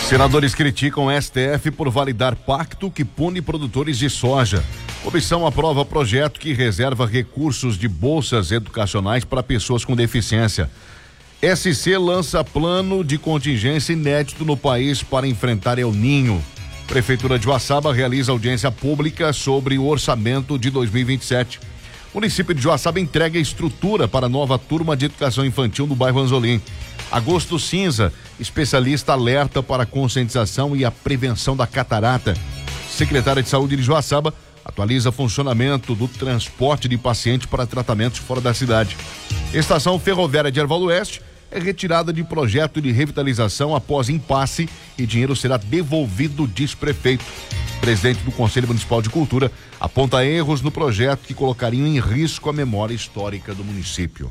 Senadores criticam STF por validar pacto que pune produtores de soja. Comissão aprova projeto que reserva recursos de bolsas educacionais para pessoas com deficiência. SC lança plano de contingência inédito no país para enfrentar El Ninho. Prefeitura de Joaçaba realiza audiência pública sobre o orçamento de 2027. Município de Joaçaba entrega estrutura para a nova turma de educação infantil no bairro Anzolim. Agosto cinza, especialista alerta para a conscientização e a prevenção da catarata. Secretária de Saúde de Joaçaba atualiza funcionamento do transporte de pacientes para tratamentos fora da cidade. Estação Ferroviária de Erval do Oeste é retirada de projeto de revitalização após impasse e dinheiro será devolvido, diz prefeito. Presidente do Conselho Municipal de Cultura aponta erros no projeto que colocariam em risco a memória histórica do município.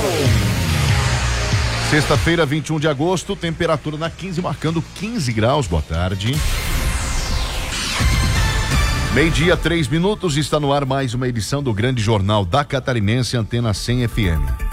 Sexta-feira, 21 de agosto, temperatura na 15, marcando 15 graus. Boa tarde. Meio-dia, 3 minutos, está no ar mais uma edição do Grande Jornal da Catarinense, Antena 100 FM.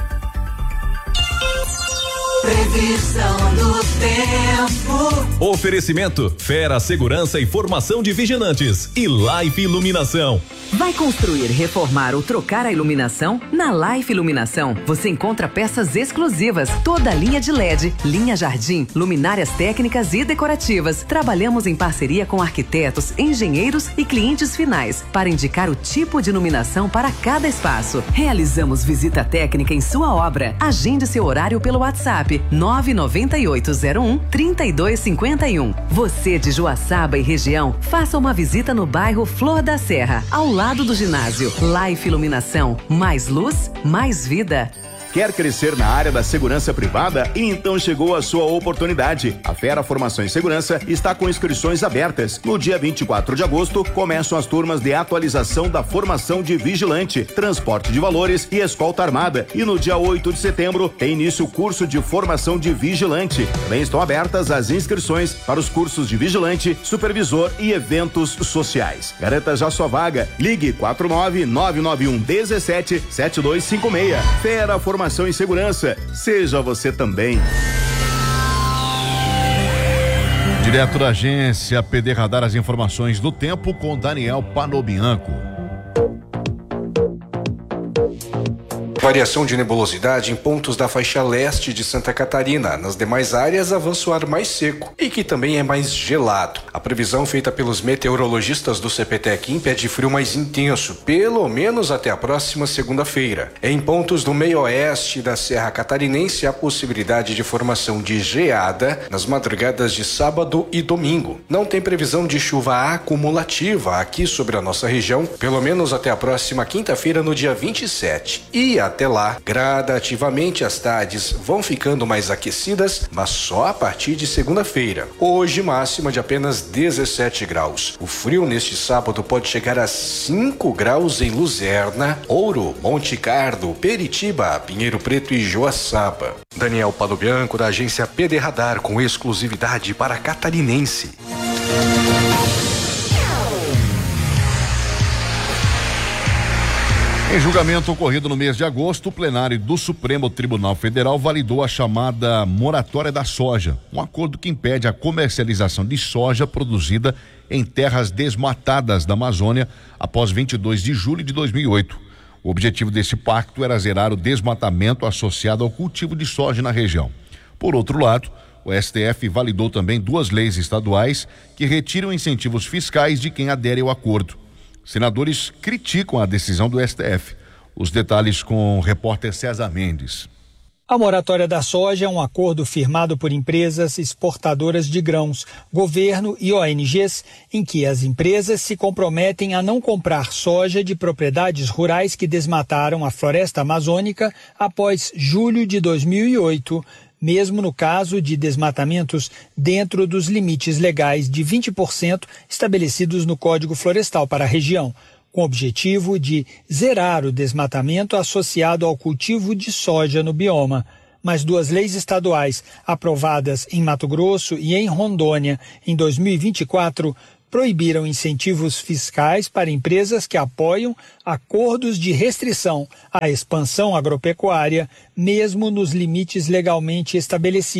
Previsão do tempo. Oferecimento: Fera Segurança e Formação de Vigilantes e Life Iluminação. Vai construir, reformar ou trocar a iluminação? Na Life Iluminação, você encontra peças exclusivas, toda a linha de LED, linha jardim, luminárias técnicas e decorativas. Trabalhamos em parceria com arquitetos, engenheiros e clientes finais para indicar o tipo de iluminação para cada espaço. Realizamos visita técnica em sua obra. Agende seu horário pelo WhatsApp 99801-3251. Você de Joaçaba e região, faça uma visita no bairro Flor da Serra, ao lado do ginásio. Life Iluminação, mais luz, mais vida. Quer crescer na área da segurança privada? Então chegou a sua oportunidade. A Fera Formação em Segurança está com inscrições abertas. No dia 24 de agosto, começam as turmas de atualização da formação de vigilante, transporte de valores e escolta armada. E no dia 8 de setembro, tem início o curso de formação de vigilante. Também estão abertas as inscrições para os cursos de vigilante, supervisor e eventos sociais. Garanta já sua vaga. Ligue 49991177256. Fera Formação em Segurança. Seja você também. Direto da agência PD Radar, as informações do tempo com Daniel Panobianco. Variação de nebulosidade em pontos da faixa leste de Santa Catarina. Nas demais áreas, avança o ar mais seco e que também é mais gelado. A previsão feita pelos meteorologistas do CPTEC impede frio mais intenso, pelo menos até a próxima segunda-feira. Em pontos do meio-oeste da Serra Catarinense, há possibilidade de formação de geada nas madrugadas de sábado e domingo. Não tem previsão de chuva acumulativa aqui sobre a nossa região, pelo menos até a próxima quinta-feira, no dia 27. E até lá, gradativamente as tardes vão ficando mais aquecidas, mas só a partir de segunda-feira. Hoje, máxima de apenas 17 graus. O frio neste sábado pode chegar a 5 graus em Luzerna, Ouro, Monte Carlo, Peritiba, Pinheiro Preto e Joaçaba. Daniel Panobianco, da agência PD Radar, com exclusividade para Catarinense. Em julgamento ocorrido no mês de agosto, o plenário do Supremo Tribunal Federal validou a chamada moratória da soja, um acordo que impede a comercialização de soja produzida em terras desmatadas da Amazônia após 22 de julho de 2008. O objetivo desse pacto era zerar o desmatamento associado ao cultivo de soja na região. Por outro lado, o STF validou também 2 leis estaduais que retiram incentivos fiscais de quem adere ao acordo. Senadores criticam a decisão do STF. Os detalhes com o repórter César Mendes. A moratória da soja é um acordo firmado por empresas exportadoras de grãos, governo e ONGs, em que as empresas se comprometem a não comprar soja de propriedades rurais que desmataram a floresta amazônica após julho de 2008, mesmo no caso de desmatamentos dentro dos limites legais de 20% estabelecidos no Código Florestal para a região, com o objetivo de zerar o desmatamento associado ao cultivo de soja no bioma. Mas 2 leis estaduais, aprovadas em Mato Grosso e em Rondônia em 2024, proibiram incentivos fiscais para empresas que apoiam acordos de restrição à expansão agropecuária, mesmo nos limites legalmente estabelecidos,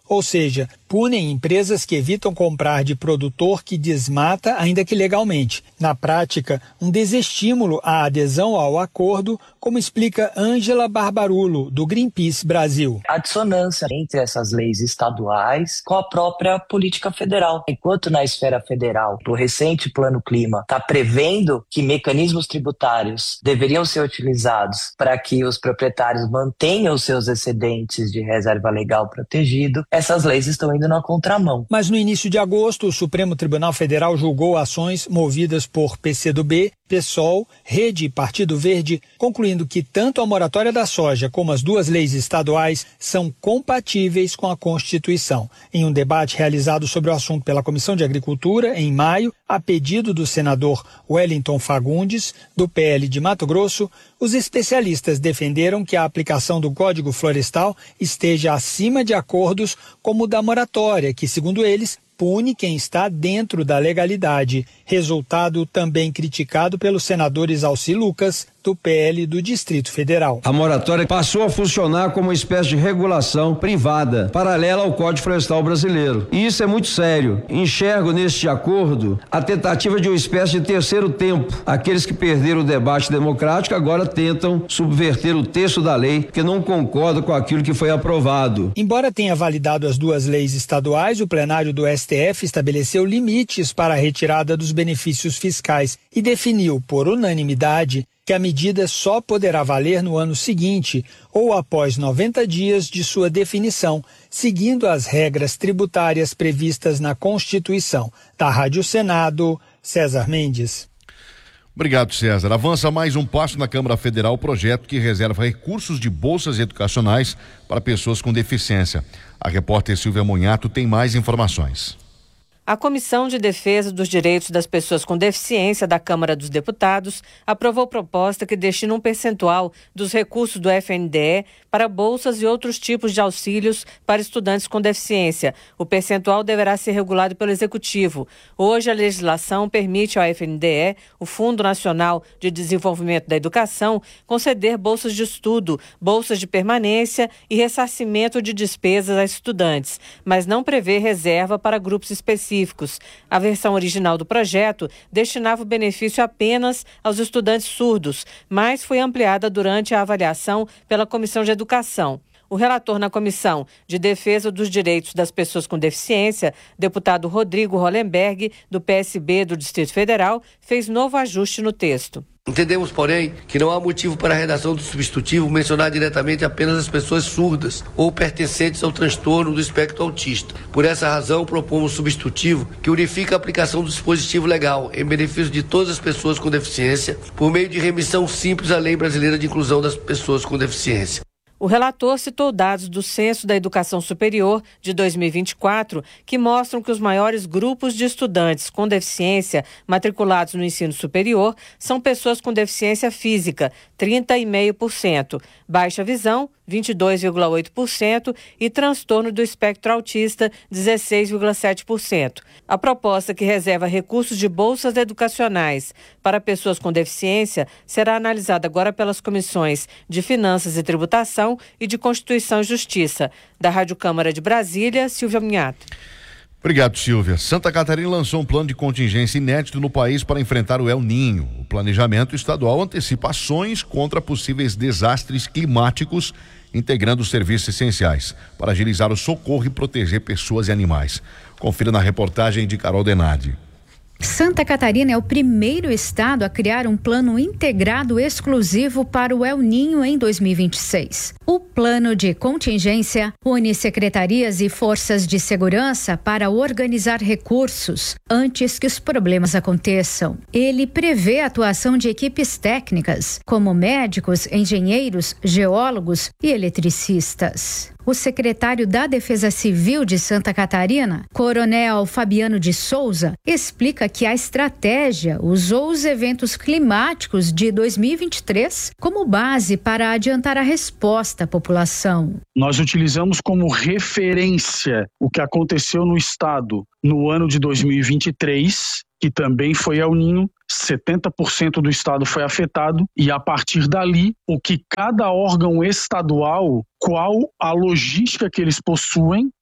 ou seja, punem empresas que evitam comprar de produtor que desmata, ainda que legalmente. Na prática, um desestímulo à adesão ao acordo, como explica Ângela Barbarulo, do Greenpeace Brasil. A dissonância entre essas leis estaduais com a própria política federal. Enquanto na esfera federal, o recente Plano Clima está prevendo que mecanismos tributários deveriam ser utilizados para que os proprietários mantenham os seus excedentes de reserva legal protegido, essas leis estão indo na contramão. Mas no início de agosto, o Supremo Tribunal Federal julgou ações movidas por PCdoB, PSOL, Rede e Partido Verde, concluindo que tanto a moratória da soja como as duas leis estaduais são compatíveis com a Constituição. Em um debate realizado sobre o assunto pela Comissão de Agricultura, em maio, a pedido do senador Wellington Fagundes, do PL de Mato Grosso, os especialistas defenderam que a aplicação do Código Florestal esteja acima de acordos como o da moratória, que, segundo eles, pune quem está dentro da legalidade. Resultado também criticado pelos senadores Alci Lucas, do PL do Distrito Federal. A moratória passou a funcionar como uma espécie de regulação privada, paralela ao Código Florestal brasileiro. E isso é muito sério. Enxergo neste acordo a tentativa de uma espécie de terceiro tempo. Aqueles que perderam o debate democrático agora tentam subverter o texto da lei, que não concorda com aquilo que foi aprovado. Embora tenha validado as duas leis estaduais, o plenário do STF estabeleceu limites para a retirada dos benefícios fiscais e definiu, por unanimidade, que a medida só poderá valer no ano seguinte ou após 90 dias de sua definição, seguindo as regras tributárias previstas na Constituição. Da Rádio Senado, César Mendes. Obrigado, César. Avança mais um passo na Câmara Federal o projeto que reserva recursos de bolsas educacionais para pessoas com deficiência. A repórter Silvia Munhato tem mais informações. A Comissão de Defesa dos Direitos das Pessoas com Deficiência da Câmara dos Deputados aprovou proposta que destina um percentual dos recursos do FNDE para bolsas e outros tipos de auxílios para estudantes com deficiência. O percentual deverá ser regulado pelo Executivo. Hoje, a legislação permite ao FNDE, o Fundo Nacional de Desenvolvimento da Educação, conceder bolsas de estudo, bolsas de permanência e ressarcimento de despesas a estudantes, mas não prevê reserva para grupos específicos. A versão original do projeto destinava o benefício apenas aos estudantes surdos, mas foi ampliada durante a avaliação pela Comissão de Educação. O relator na Comissão de Defesa dos Direitos das Pessoas com Deficiência, deputado Rodrigo Hollenberg, do PSB do Distrito Federal, fez novo ajuste no texto. Entendemos, porém, que não há motivo para a redação do substitutivo mencionar diretamente apenas as pessoas surdas ou pertencentes ao transtorno do espectro autista. Por essa razão, propomos um substitutivo que unifica a aplicação do dispositivo legal em benefício de todas as pessoas com deficiência, por meio de remissão simples à Lei Brasileira de Inclusão das Pessoas com Deficiência. O relator citou dados do Censo da Educação Superior de 2024 que mostram que os maiores grupos de estudantes com deficiência matriculados no ensino superior são pessoas com deficiência física, 30,5%, baixa visão, 22,8% e transtorno do espectro autista, 16,7%. A proposta que reserva recursos de bolsas educacionais para pessoas com deficiência será analisada agora pelas comissões de Finanças e Tributação e de Constituição e Justiça. Da Rádio Câmara de Brasília, Silvia Munhato. Obrigado, Silvia. Santa Catarina lançou um plano de contingência inédito no país para enfrentar o El Niño. O planejamento estadual antecipa ações contra possíveis desastres climáticos, integrando os serviços essenciais para agilizar o socorro e proteger pessoas e animais. Confira na reportagem de Carol Denardi. Santa Catarina é o primeiro estado a criar um plano integrado exclusivo para o El Niño em 2026. O plano de contingência une secretarias e forças de segurança para organizar recursos antes que os problemas aconteçam. Ele prevê a atuação de equipes técnicas, como médicos, engenheiros, geólogos e eletricistas. O secretário da Defesa Civil de Santa Catarina, Coronel Fabiano de Souza, explica que a estratégia usou os eventos climáticos de 2023 como base para adiantar a resposta à população. Nós utilizamos como referência o que aconteceu no estado no ano de 2023, que também foi El Niño. 70% do estado foi afetado e, a partir dali, o que cada órgão estadual, qual a logística que eles possuem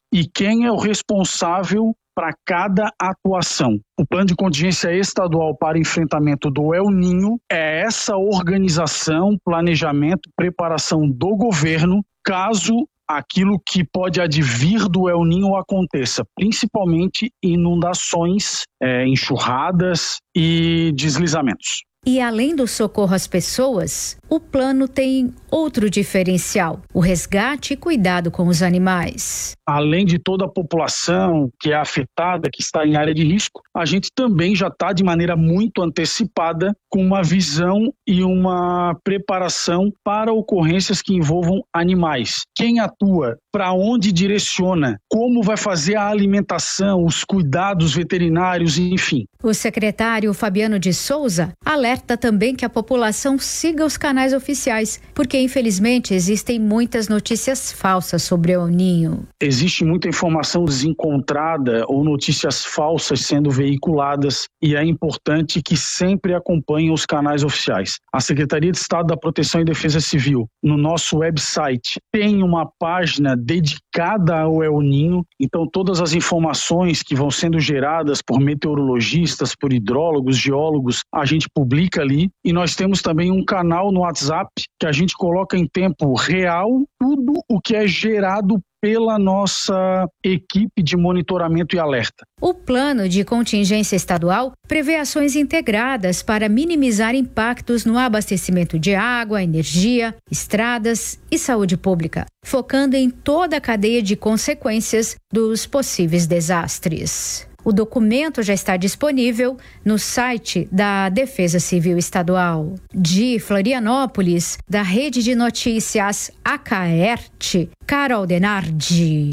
e quem é o responsável para cada atuação. O Plano de Contingência Estadual para enfrentamento do El Niño é essa organização, planejamento, preparação do governo, caso aquilo que pode advir do El Niño aconteça, principalmente inundações, enxurradas e deslizamentos. E além do socorro às pessoas, o plano tem outro diferencial: o resgate e cuidado com os animais. Além de toda a população que é afetada, que está em área de risco, a gente também já está de maneira muito antecipada com uma visão e uma preparação para ocorrências que envolvam animais. Quem atua, para onde direciona, como vai fazer a alimentação, os cuidados veterinários, enfim. O secretário Fabiano de Souza alerta também que a população siga os canais oficiais, porque infelizmente existem muitas notícias falsas sobre o El Niño. Existe muita informação desencontrada ou notícias falsas sendo veiculadas e é importante que sempre acompanhem os canais oficiais. A Secretaria de Estado da Proteção e Defesa Civil, no nosso website, tem uma página dedicada ao El Niño, então todas as informações que vão sendo geradas por meteorologistas, por hidrólogos, geólogos, a gente publica ali, e nós temos também um canal no WhatsApp que a gente coloca em tempo real tudo o que é gerado pela nossa equipe de monitoramento e alerta. O plano de contingência estadual prevê ações integradas para minimizar impactos no abastecimento de água, energia, estradas e saúde pública, focando em toda a cadeia de consequências dos possíveis desastres. O documento já está disponível no site da Defesa Civil Estadual. De Florianópolis, da Rede de Notícias Acaerte, Carol Denardi.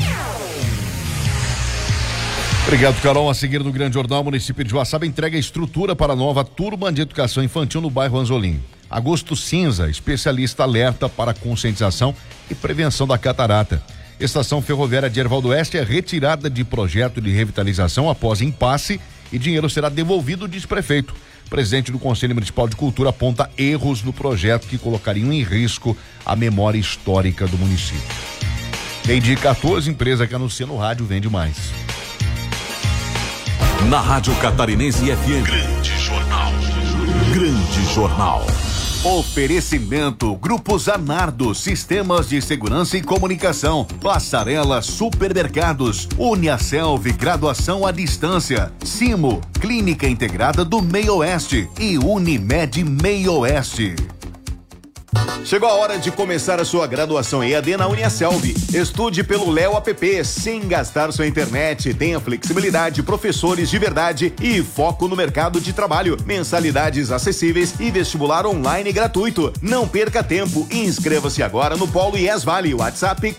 Obrigado, Carol. A seguir do Grande Jornal, o município de Joaçaba entrega a estrutura para a nova turma de educação infantil no bairro Anzolim. Agosto Cinza, especialista alerta para conscientização e prevenção da catarata. Estação Ferroviária de Erval do Oeste é retirada de projeto de revitalização após impasse e dinheiro será devolvido, diz prefeito. Presidente do Conselho Municipal de Cultura aponta erros no projeto que colocariam em risco a memória histórica do município. Meio-dia 14, empresa que anuncia no rádio vende mais. Na Rádio Catarinense FM. Grande Jornal. Grande Jornal. Oferecimento Grupo Zanardo, Sistemas de Segurança e Comunicação, Passarela Supermercados, Uniaselv, Graduação à Distância, Simo, Clínica Integrada do Meio Oeste e Unimed Meio Oeste. Chegou a hora de começar a sua graduação EAD na Uniaselv. Estude pelo Léo App, sem gastar sua internet. Tenha flexibilidade, professores de verdade e foco no mercado de trabalho. Mensalidades acessíveis e vestibular online gratuito. Não perca tempo. Inscreva-se agora no Polo IES Vale. WhatsApp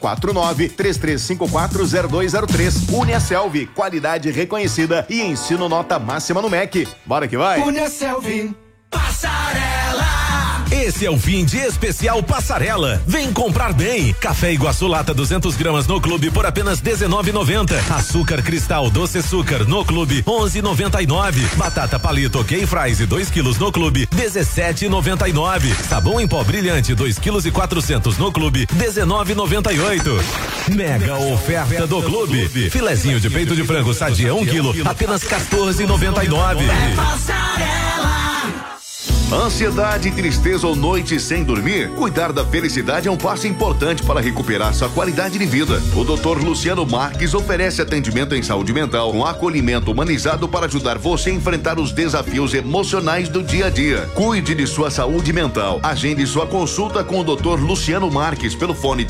49-33540203. Uniaselv, qualidade reconhecida e ensino nota máxima no MEC. Bora que vai! Uniaselv, Passarela. Esse é o fim de especial Passarela. Vem comprar bem. Café Iguaçu lata 200 gramas no clube por apenas R$19,90. Açúcar Cristal Doce Açúcar no clube R$11,99. Batata Palito OK Fries 2 quilos no clube R$17,99. Sabão em pó brilhante 2,4 kg no clube R$19,98. Mega oferta do clube. Filezinho de peito de frango sadia 1 quilo apenas R$14,99. É Passarela. Ansiedade, tristeza ou noite sem dormir? Cuidar da felicidade é um passo importante para recuperar sua qualidade de vida. O Dr. Luciano Marques oferece atendimento em saúde mental com acolhimento humanizado para ajudar você a enfrentar os desafios emocionais do dia a dia. Cuide de sua saúde mental. Agende sua consulta com o Dr. Luciano Marques pelo fone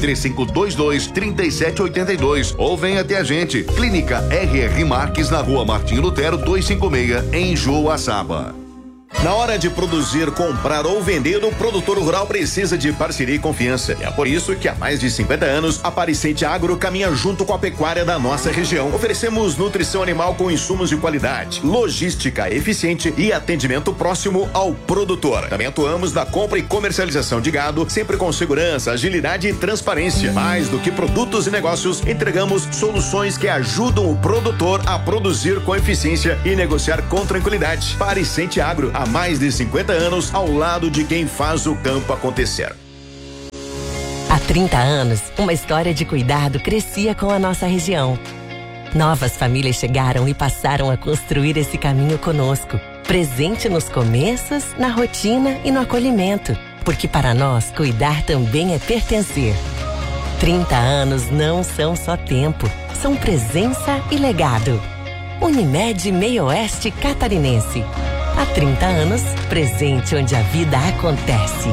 3522-3782 ou venha até a gente. Clínica RR Marques na Rua Martim Lutero 256 em Joaçaba. Na hora de produzir, comprar ou vender, o produtor rural precisa de parceria e confiança. É por isso que há mais de 50 anos, a Pariscente Agro caminha junto com a pecuária da nossa região. Oferecemos nutrição animal com insumos de qualidade, logística eficiente e atendimento próximo ao produtor. Também atuamos na compra e comercialização de gado, sempre com segurança, agilidade e transparência. Mais do que produtos e negócios, entregamos soluções que ajudam o produtor a produzir com eficiência e negociar com tranquilidade. Pariscente Agro, há mais de 50 anos ao lado de quem faz o campo acontecer. Há 30 anos, uma história de cuidado crescia com a nossa região. Novas famílias chegaram e passaram a construir esse caminho conosco. Presente nos começos, na rotina e no acolhimento. Porque para nós, cuidar também é pertencer. 30 anos não são só tempo, são presença e legado. Unimed Meio Oeste Catarinense. Há 30 anos, presente onde a vida acontece.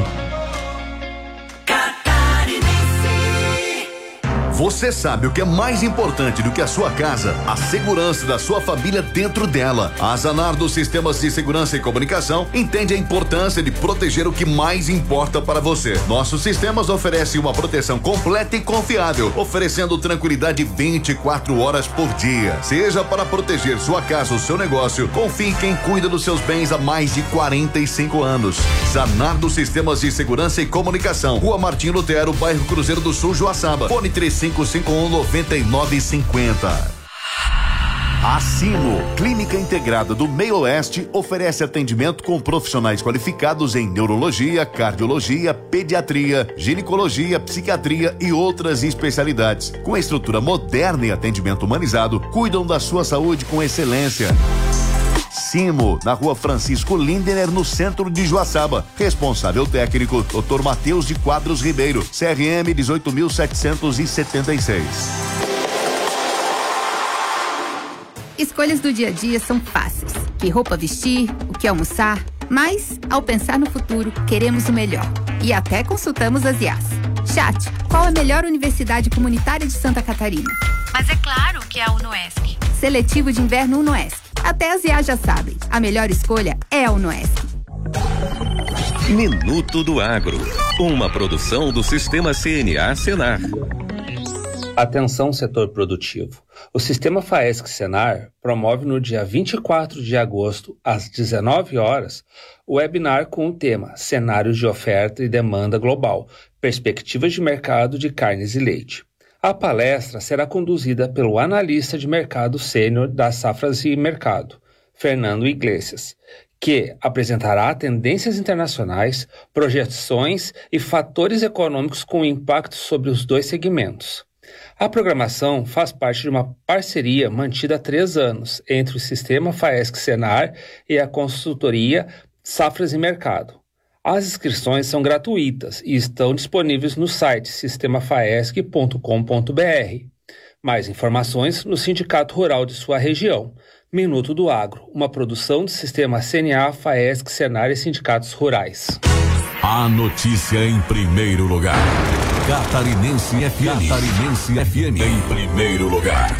Você sabe o que é mais importante do que a sua casa? A segurança da sua família dentro dela. A Zanardo Sistemas de Segurança e Comunicação entende a importância de proteger o que mais importa para você. Nossos sistemas oferecem uma proteção completa e confiável, oferecendo tranquilidade 24 horas por dia. Seja para proteger sua casa ou seu negócio, confie em quem cuida dos seus bens há mais de 45 anos. Zanardo Sistemas de Segurança e Comunicação. Rua Martim Lutero, bairro Cruzeiro do Sul, Joaçaba. Fone 3551-9950. A Simo, Clínica Integrada do Meio Oeste, oferece atendimento com profissionais qualificados em neurologia, cardiologia, pediatria, ginecologia, psiquiatria e outras especialidades. Com estrutura moderna e atendimento humanizado, cuidam da sua saúde com excelência. Simo, na Rua Francisco Lindener, no centro de Joaçaba. Responsável técnico, Dr. Matheus de Quadros Ribeiro, CRM 18.776. Escolhas do dia a dia são fáceis. Que roupa vestir, o que almoçar, mas, ao pensar no futuro, queremos o melhor. E até consultamos as IAs. Chat, qual a melhor universidade comunitária de Santa Catarina? Mas é claro que é a UnoESC. Seletivo de inverno UnoESC. Até as IAs já sabem. A melhor escolha é a UnoESC. Minuto do Agro. Uma produção do Sistema CNA Senar. Atenção, setor produtivo. O Sistema FAESC-Senar promove no dia 24 de agosto, às 19 horas, o webinar com o tema Cenários de Oferta e Demanda Global, Perspectivas de Mercado de Carnes e Leite. A palestra será conduzida pelo analista de mercado sênior das Safras e Mercado, Fernando Iglesias, que apresentará tendências internacionais, projeções e fatores econômicos com impacto sobre os dois segmentos. A programação faz parte de uma parceria mantida há 3 anos entre o Sistema FAESC-Senar e a consultoria Safras e Mercado. As inscrições são gratuitas e estão disponíveis no site sistemafaesc.com.br. Mais informações no Sindicato Rural de sua região. Minuto do Agro, uma produção do Sistema CNA, FAESC, Senar e Sindicatos Rurais. A notícia em primeiro lugar. Catarinense FM. Catarinense FM em primeiro lugar.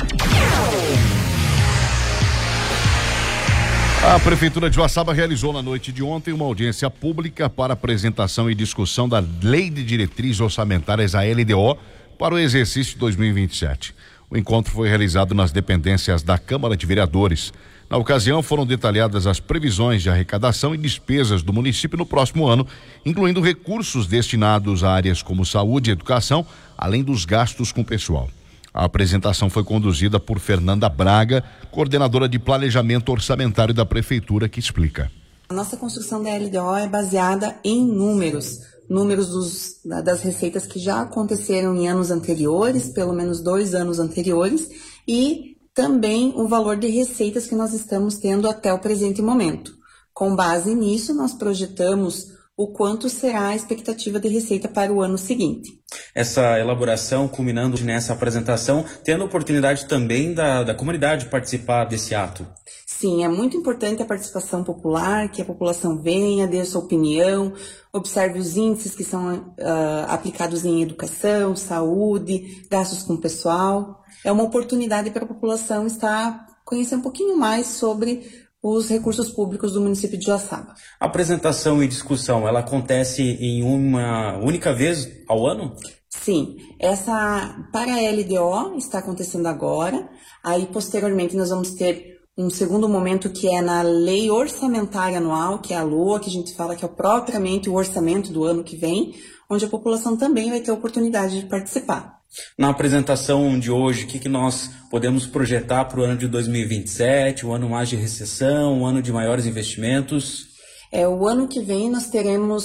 A Prefeitura de Joaçaba realizou na noite de ontem uma audiência pública para apresentação e discussão da Lei de Diretrizes Orçamentárias, a LDO, para o exercício de 2027. O encontro foi realizado nas dependências da Câmara de Vereadores. Na ocasião, foram detalhadas as previsões de arrecadação e despesas do município no próximo ano, incluindo recursos destinados a áreas como saúde e educação, além dos gastos com pessoal. A apresentação foi conduzida por Fernanda Braga, coordenadora de Planejamento Orçamentário da Prefeitura, que explica. A nossa construção da LDO é baseada em números das receitas que já aconteceram em anos anteriores, pelo menos 2 anos anteriores, e também o valor de receitas que nós estamos tendo até o presente momento. Com base nisso, nós projetamos o quanto será a expectativa de receita para o ano seguinte. Essa elaboração, culminando nessa apresentação, tendo a oportunidade também da comunidade participar desse ato. Sim, é muito importante a participação popular, que a população venha, dê a sua opinião, observe os índices que são aplicados em educação, saúde, gastos com pessoal. É uma oportunidade para a população conhecer um pouquinho mais sobre os recursos públicos do município de Joaçaba. A apresentação e discussão, ela acontece em uma única vez ao ano? Sim, para a LDO está acontecendo agora, aí posteriormente nós vamos ter um segundo momento que é na Lei Orçamentária Anual, que é a LOA, que a gente fala que é propriamente o orçamento do ano que vem, onde a população também vai ter a oportunidade de participar. Na apresentação de hoje, o que nós podemos projetar para o ano de 2027, o ano mais de recessão, o ano de maiores investimentos? O ano que vem nós teremos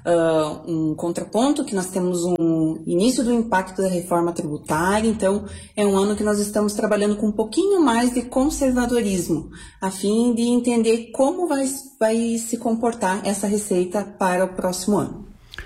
um contraponto, que nós temos um início do impacto da reforma tributária, então é um ano que nós estamos trabalhando com um pouquinho mais de conservadorismo, a fim de entender como vai se comportar essa receita para o próximo ano.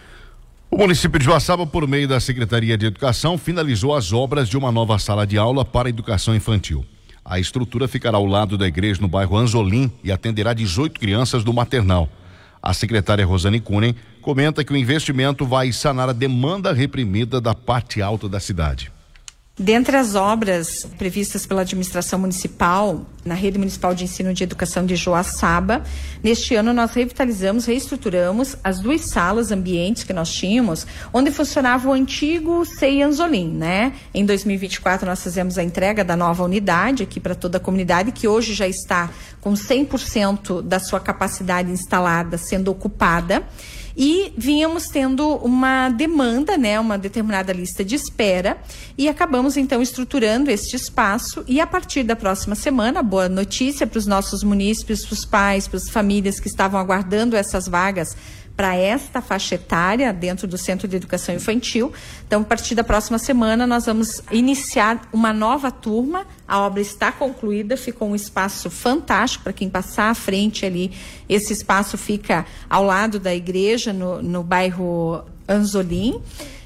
O município de Joaçaba, por meio da Secretaria de Educação, finalizou as obras de uma nova sala de aula para a educação infantil. A estrutura ficará ao lado da igreja no bairro Anzolim e atenderá 18 crianças do maternal. A secretária Rosane Kunen comenta que o investimento vai sanar a demanda reprimida da parte alta da cidade. Dentre as obras previstas pela administração municipal, na Rede Municipal de Ensino de Educação de Joaçaba, neste ano nós revitalizamos, reestruturamos as 2 salas ambientes que nós tínhamos, onde funcionava o antigo CEI Anzolim, né? Em 2024 nós fizemos a entrega da nova unidade aqui para toda a comunidade, que hoje já está com 100% da sua capacidade instalada sendo ocupada. E vínhamos tendo uma demanda, né, uma determinada lista de espera, e acabamos então estruturando este espaço, e a partir da próxima semana, boa notícia para os nossos munícipes, para os pais, para as famílias que estavam aguardando essas vagas para esta faixa etária dentro do Centro de Educação Infantil. Então, a partir da próxima semana, nós vamos iniciar uma nova turma. A obra está concluída, ficou um espaço fantástico para quem passar à frente ali. Esse espaço fica ao lado da igreja, no bairro Anzolim.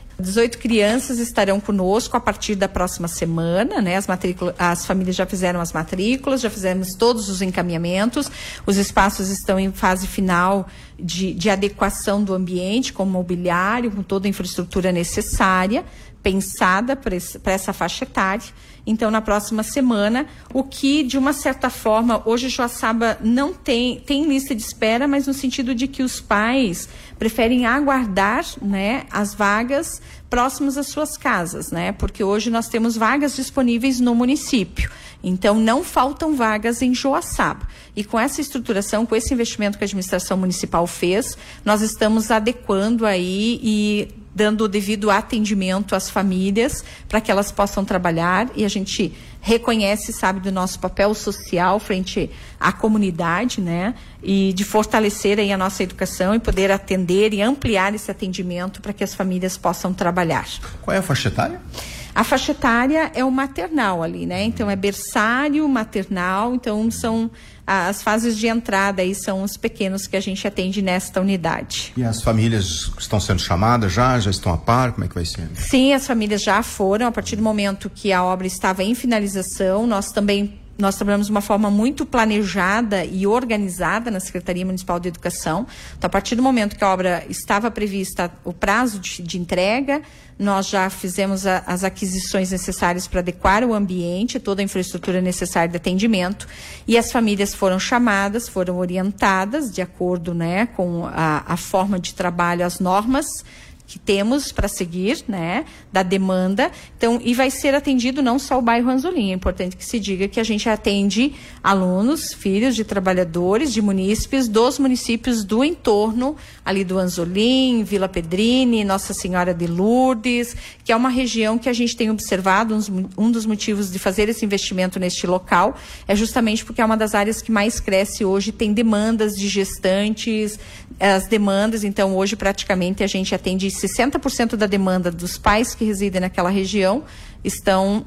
18 crianças estarão conosco a partir da próxima semana, né? As famílias já fizeram as matrículas, já fizemos todos os encaminhamentos, os espaços estão em fase final de adequação do ambiente, com mobiliário, com toda a infraestrutura necessária, pensada para essa faixa etária. Então, na próxima semana, o que, de uma certa forma, hoje Joaçaba não tem lista de espera, mas no sentido de que os pais preferem aguardar, né, as vagas próximas às suas casas, né? Porque hoje nós temos vagas disponíveis no município. Então, não faltam vagas em Joaçaba. E com essa estruturação, com esse investimento que a administração municipal fez, nós estamos adequando aí e dando o devido atendimento às famílias para que elas possam trabalhar, e a gente reconhece, sabe, do nosso papel social frente à comunidade, né? E de fortalecer aí a nossa educação e poder atender e ampliar esse atendimento para que as famílias possam trabalhar. Qual é a faixa etária? A faixa etária é o maternal ali, né? Então é berçário, maternal, então são as fases de entrada aí, são os pequenos que a gente atende nesta unidade. E as famílias estão sendo chamadas já estão a par, como é que vai ser? Sim, as famílias já foram, a partir do momento que a obra estava em finalização, nós trabalhamos de uma forma muito planejada e organizada na Secretaria Municipal de Educação. Então, a partir do momento que a obra estava prevista, o prazo de entrega, nós já fizemos as aquisições necessárias para adequar o ambiente, toda a infraestrutura necessária de atendimento, e as famílias foram chamadas, foram orientadas de acordo, né, com a forma de trabalho, as normas que temos para seguir, né, da demanda. Então, e vai ser atendido não só o bairro Anzolim, é importante que se diga que a gente atende alunos, filhos de trabalhadores, de munícipes, dos municípios do entorno, ali do Anzolim, Vila Pedrini, Nossa Senhora de Lourdes, que é uma região que a gente tem observado, um dos motivos de fazer esse investimento neste local é justamente porque é uma das áreas que mais cresce hoje, tem demandas de gestantes, as demandas, então hoje praticamente a gente atende 60% da demanda dos pais que residem naquela região estão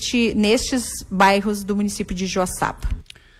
nestes bairros do município de Joaçaba.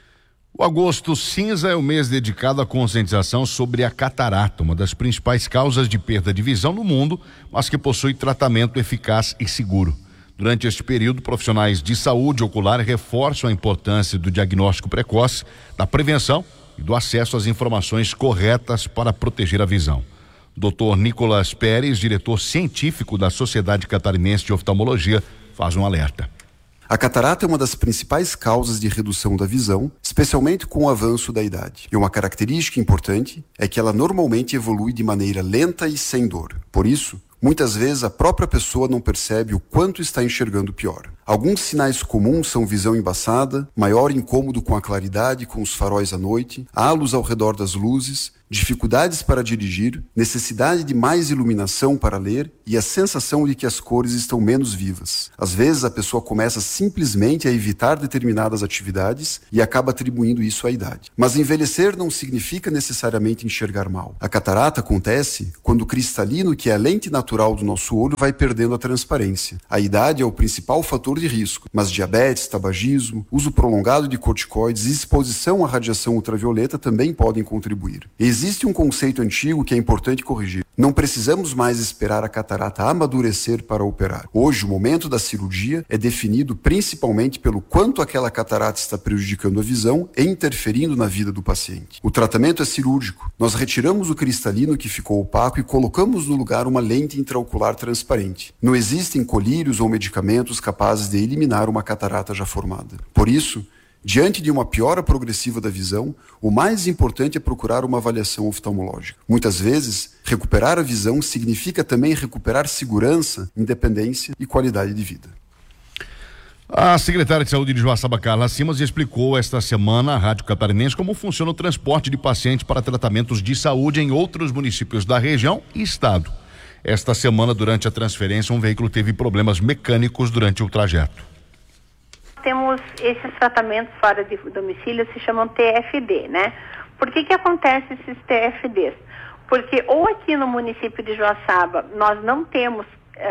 O agosto cinza é o mês dedicado à conscientização sobre a catarata, uma das principais causas de perda de visão no mundo, mas que possui tratamento eficaz e seguro. Durante este período, profissionais de saúde ocular reforçam a importância do diagnóstico precoce, da prevenção e do acesso às informações corretas para proteger a visão. Dr. Nicolas Pérez, diretor científico da Sociedade Catarinense de Oftalmologia, faz um alerta. A catarata é uma das principais causas de redução da visão, especialmente com o avanço da idade. E uma característica importante é que ela normalmente evolui de maneira lenta e sem dor. Por isso, Muitas vezes a própria pessoa não percebe o quanto está enxergando pior. Alguns sinais comuns são visão embaçada, maior incômodo com a claridade com os faróis à noite, halos ao redor das luzes, dificuldades para dirigir, necessidade de mais iluminação para ler e a sensação de que as cores estão menos vivas. Às vezes a pessoa começa simplesmente a evitar determinadas atividades e acaba atribuindo isso à idade. Mas envelhecer não significa necessariamente enxergar mal. A catarata acontece quando o cristalino, que é a lente natural do nosso olho, vai perdendo a transparência. A idade é o principal fator de risco, mas diabetes, tabagismo, uso prolongado de corticoides e exposição à radiação ultravioleta também podem contribuir. Existe um conceito antigo que é importante corrigir. Não precisamos mais esperar a catarata amadurecer para operar. Hoje, o momento da cirurgia é definido principalmente pelo quanto aquela catarata está prejudicando a visão e interferindo na vida do paciente. O tratamento é cirúrgico. Nós retiramos o cristalino que ficou opaco e colocamos no lugar uma lente intraocular transparente. Não existem colírios ou medicamentos capazes de eliminar uma catarata já formada. Por isso, diante de uma piora progressiva da visão, o mais importante é procurar uma avaliação oftalmológica. Muitas vezes, recuperar a visão significa também recuperar segurança, independência e qualidade de vida. A secretária de Saúde de Joaçaba, Carla Simas, explicou esta semana à Rádio Catarinense como funciona o transporte de pacientes para tratamentos de saúde em outros municípios da região e estado. Esta semana, durante a transferência, um veículo teve problemas mecânicos durante o trajeto. Temos esses tratamentos fora de domicílio, se chamam TFD, né? Por que acontece esses TFDs? Porque ou aqui no município de Joaçaba nós não temos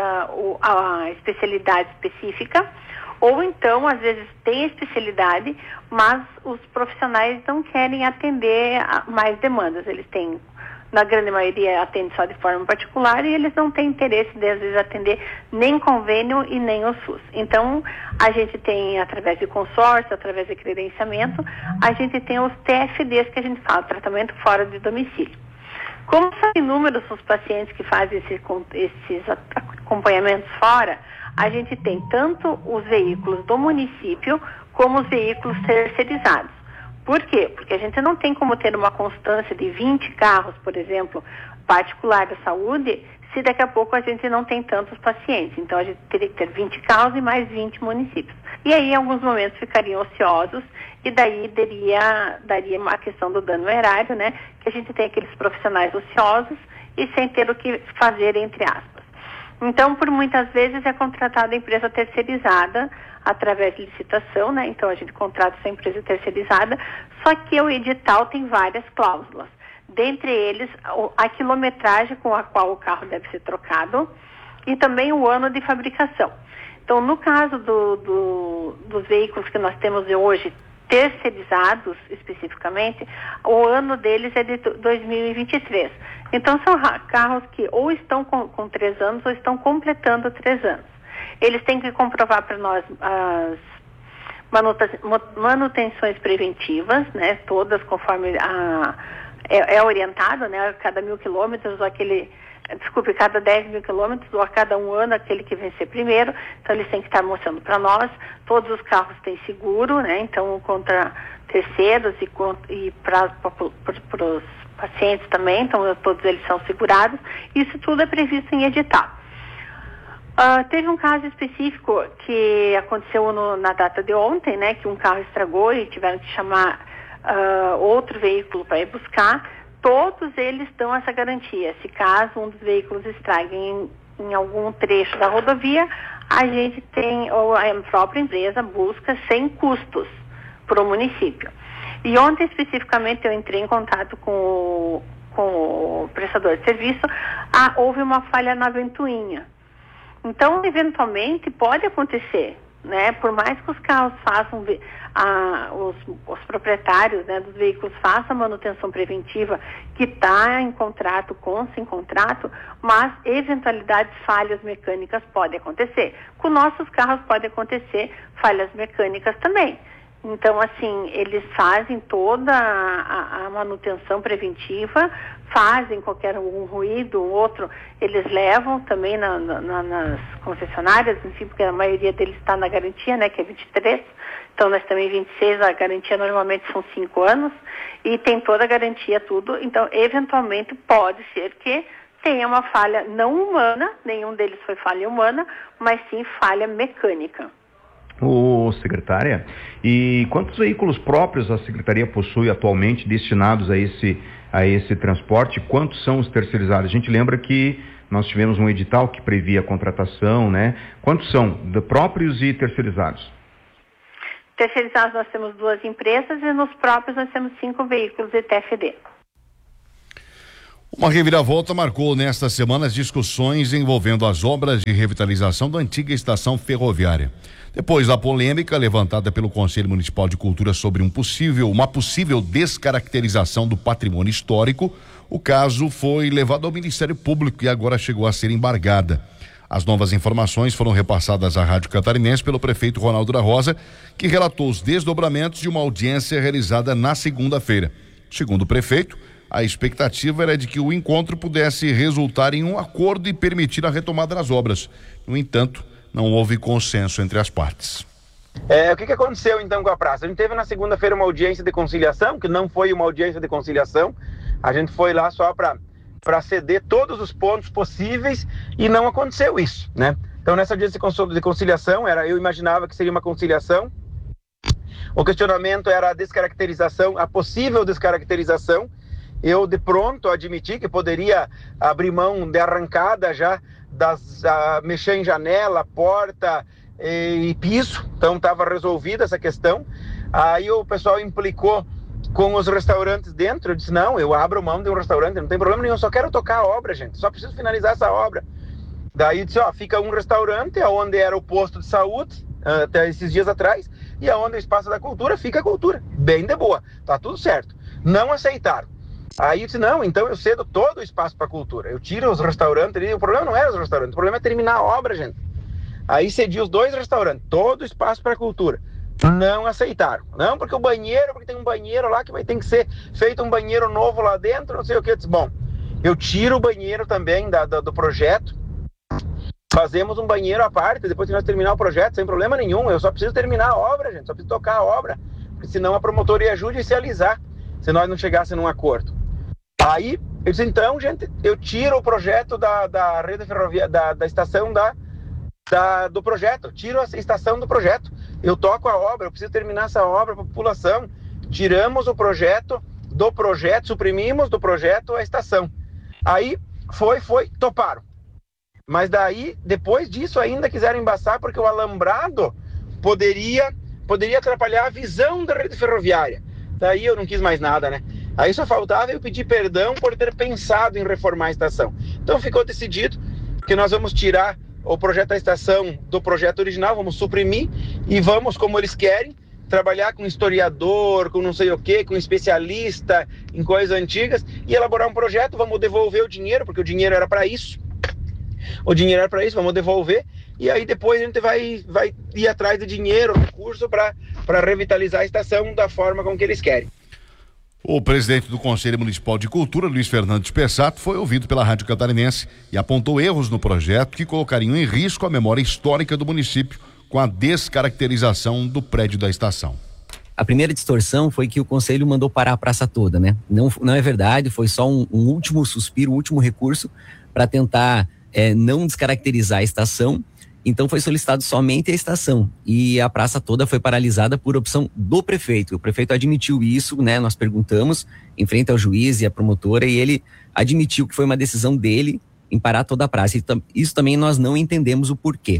a especialidade específica, ou então às vezes tem especialidade, mas os profissionais não querem atender mais demandas. Eles têm, na grande maioria, atende só de forma particular e eles não têm interesse de, às vezes, atender nem convênio e nem o SUS. Então, a gente tem, através de consórcio, através de credenciamento, a gente tem os TFDs que a gente fala, tratamento fora de domicílio. Como são inúmeros os pacientes que fazem esses acompanhamentos fora, a gente tem tanto os veículos do município como os veículos terceirizados. Por quê? Porque a gente não tem como ter uma constância de 20 carros, por exemplo, particular da saúde, se daqui a pouco a gente não tem tantos pacientes. Então a gente teria que ter 20 carros e mais 20 municípios. E aí, em alguns momentos, ficariam ociosos e daí daria uma questão do dano erário, né? Que a gente tem aqueles profissionais ociosos e sem ter o que fazer, entre aspas. Então, por muitas vezes é contratada a empresa terceirizada através de licitação, né? Então a gente contrata essa empresa terceirizada, só que o edital tem várias cláusulas. Dentre eles, a quilometragem com a qual o carro deve ser trocado e também o ano de fabricação. Então, no caso dos veículos que nós temos hoje, terceirizados especificamente, o ano deles é de 2023. Então, são carros que ou estão com 3 anos ou estão completando 3 anos. Eles têm que comprovar para nós as manutenções preventivas, né? Todas conforme é orientado, né? A cada 1.000 quilômetros, ou cada 10 mil quilômetros, ou a cada 1 ano, aquele que vencer primeiro. Então, eles têm que estar mostrando para nós. Todos os carros têm seguro, né? Então, contra terceiros e para os pacientes também. Então, todos eles são segurados. Isso tudo é previsto em edital. Teve um caso específico que aconteceu na data de ontem, né? Que um carro estragou e tiveram que chamar outro veículo para ir buscar. Todos eles dão essa garantia. Se caso um dos veículos estrague em algum trecho da rodovia, a gente tem, ou a própria empresa busca sem custos para o município. E ontem, especificamente, eu entrei em contato com o prestador de serviço, houve uma falha na ventoinha. Então, eventualmente, pode acontecer, né? Por mais que os carros façam, os proprietários, né, dos veículos façam a manutenção preventiva que está em contrato com sem contrato, mas eventualidades, falhas mecânicas podem acontecer. Com nossos carros pode acontecer falhas mecânicas também. Então, assim, eles fazem toda a manutenção preventiva, fazem qualquer um ruído, outro, eles levam também nas concessionárias, enfim, porque a maioria deles está na garantia, né, que é 23, então nós também 26, a garantia normalmente são 5 anos, e tem toda a garantia, tudo, então, eventualmente, pode ser que tem uma falha não humana, nenhum deles foi falha humana, mas sim falha mecânica. Secretária, e quantos veículos próprios a Secretaria possui atualmente destinados a esse transporte? Quantos são os terceirizados? A gente lembra que nós tivemos um edital que previa a contratação, né? Quantos são de próprios e terceirizados? Terceirizados nós temos 2 empresas e nos próprios nós temos 5 veículos de TFD. Uma reviravolta marcou nesta semana as discussões envolvendo as obras de revitalização da antiga estação ferroviária. Depois da polêmica levantada pelo Conselho Municipal de Cultura sobre uma possível descaracterização do patrimônio histórico, o caso foi levado ao Ministério Público e agora chegou a ser embargada. As novas informações foram repassadas à Rádio Catarinense pelo prefeito Ronaldo da Rosa, que relatou os desdobramentos de uma audiência realizada na segunda-feira. Segundo o prefeito, a expectativa era de que o encontro pudesse resultar em um acordo e permitir a retomada das obras. No entanto, não houve consenso entre as partes. O que aconteceu então com a praça? A gente teve na segunda-feira uma audiência de conciliação, que não foi uma audiência de conciliação. A gente foi lá só para ceder todos os pontos possíveis e não aconteceu isso, né? Então nessa audiência de conciliação, eu imaginava que seria uma conciliação. O questionamento era a descaracterização, a possível descaracterização. Eu de pronto admiti que poderia abrir mão de arrancada já, mexer em janela, porta e piso, então estava resolvida essa questão. Aí o pessoal implicou com os restaurantes dentro, eu disse, não, eu abro mão de um restaurante, não tem problema nenhum, só quero tocar a obra, gente, só preciso finalizar essa obra. Daí disse, fica um restaurante, onde era o posto de saúde, até esses dias atrás, e onde o espaço da cultura, fica a cultura, bem de boa, tá tudo certo. Não aceitaram. Aí eu disse, não, então eu cedo todo o espaço para a cultura. Eu tiro os restaurantes ali, o problema não era os restaurantes, o problema é terminar a obra, gente. Aí cedi os 2 restaurantes, todo o espaço para a cultura. Não aceitaram. Não, porque tem um banheiro lá que tem que ser feito um banheiro novo lá dentro, não sei o que. Eu disse, bom, eu tiro o banheiro também do projeto, fazemos um banheiro à parte, depois que nós terminar o projeto, sem problema nenhum. Eu só preciso terminar a obra, gente, só preciso tocar a obra, porque senão a promotoria ia judicializar se nós não chegássemos num acordo. Aí, eu disse, então, gente, eu tiro o projeto da rede ferroviária, da estação do projeto, tiro a estação do projeto, eu toco a obra, eu preciso terminar essa obra para a população. Tiramos o projeto do projeto, suprimimos do projeto a estação. Aí, toparam. Mas daí, depois disso, ainda quiseram embaçar, porque o alambrado poderia atrapalhar a visão da rede ferroviária. Daí eu não quis mais nada, né? Aí só faltava eu pedir perdão por ter pensado em reformar a estação. Então ficou decidido que nós vamos tirar o projeto da estação do projeto original, vamos suprimir e vamos, como eles querem, trabalhar com historiador, com não sei o que, com especialista em coisas antigas e elaborar um projeto. Vamos devolver o dinheiro, porque o dinheiro era para isso. Vamos devolver e aí depois a gente vai ir atrás de dinheiro, recurso para revitalizar a estação da forma como que eles querem. O presidente do Conselho Municipal de Cultura, Luiz Fernando Pessato, foi ouvido pela Rádio Catarinense e apontou erros no projeto que colocariam em risco a memória histórica do município com a descaracterização do prédio da estação. A primeira distorção foi que o Conselho mandou parar a praça toda, né? Não é verdade, foi só um último suspiro, um último recurso para tentar não descaracterizar a estação. Então foi solicitado somente a estação e a praça toda foi paralisada por opção do prefeito. O prefeito admitiu isso, né? Nós perguntamos em frente ao juiz e à promotora e ele admitiu que foi uma decisão dele em parar toda a praça. Isso também nós não entendemos o porquê.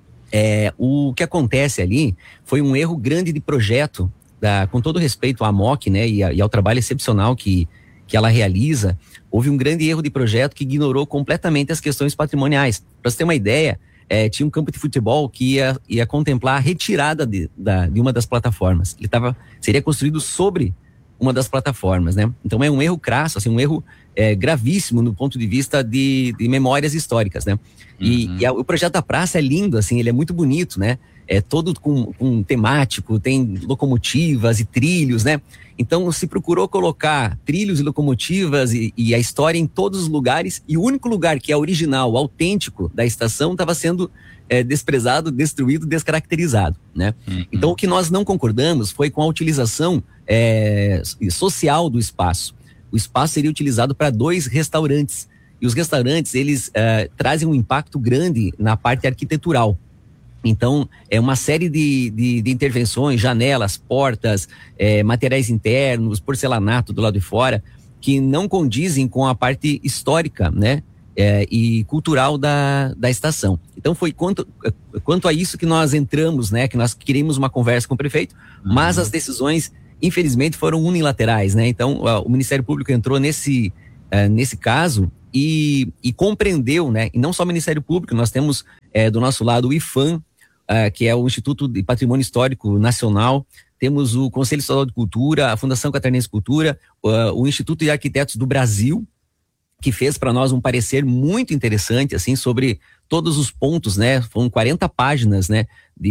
O que acontece ali foi um erro grande de projeto, com todo respeito à MOC, né? E ao trabalho excepcional que ela realiza. Houve um grande erro de projeto que ignorou completamente as questões patrimoniais. Para você ter uma ideia, tinha um campo de futebol que ia contemplar a retirada de uma das plataformas. Seria construído sobre uma das plataformas, né? Então é um erro crasso, assim, um erro gravíssimo no ponto de vista de memórias históricas, né? E o projeto da praça é lindo, assim, ele é muito bonito, né? É todo com temático, tem locomotivas e trilhos, né? Então se procurou colocar trilhos e locomotivas e a história em todos os lugares, e o único lugar que é original, autêntico da estação estava sendo desprezado, destruído, descaracterizado, né? Então o que nós não concordamos foi com a utilização social do espaço. O espaço seria utilizado para 2 restaurantes E os restaurantes, eles trazem um impacto grande na parte arquitetural. Então, é uma série de intervenções, janelas, portas, materiais internos, porcelanato do lado de fora, que não condizem com a parte histórica, né? E cultural da estação. Então, foi quanto a isso que nós entramos, né? Que nós queríamos uma conversa com o prefeito, mas as decisões, infelizmente, foram unilaterais, né? Então, o Ministério Público entrou nesse caso e compreendeu, né? E não só o Ministério Público, nós temos do nosso lado o IPHAN, que é o Instituto de Patrimônio Histórico Nacional, temos o Conselho Estadual de Cultura, a Fundação Catarinense de Cultura, o Instituto de Arquitetos do Brasil, que fez para nós um parecer muito interessante, assim, sobre todos os pontos, né? Foram 40 páginas, né?